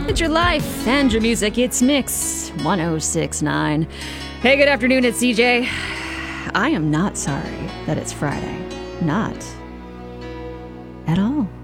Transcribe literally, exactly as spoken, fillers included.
It's your life and your music. It's Mix one oh six point nine. Hey, good afternoon. It's C J. I am not sorry that it's Friday. Not at all.